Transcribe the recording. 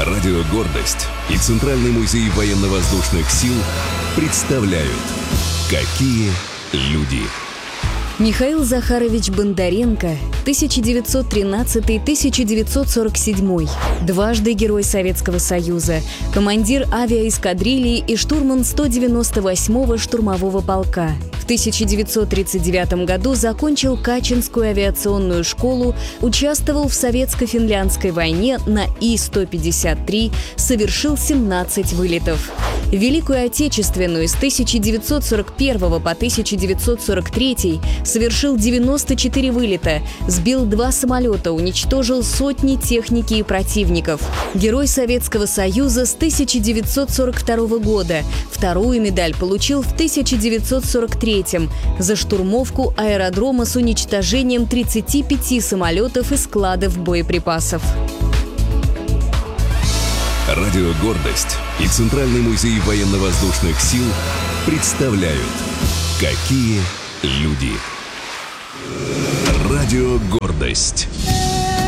Радио «Гордость» и Центральный музей военно-воздушных сил представляют «Какие люди». Михаил Захарович Бондаренко, 1913-1947, дважды Герой Советского Союза, командир авиаэскадрильи и штурман 198-го штурмового полка. В 1939 году закончил Качинскую авиационную школу, участвовал в Советско-финляндской войне на И-153, совершил 17 вылетов. Великую Отечественную с 1941 по 1943 совершил 94 вылета, сбил 2 самолета, уничтожил сотни техники и противников. Герой Советского Союза с 1942 года. Вторую медаль получил в 1943 за штурмовку аэродрома с уничтожением 35 самолетов и складов боеприпасов. Радио «Гордость» и Центральный музей военно-воздушных сил представляют «Какие люди». Радио «Гордость».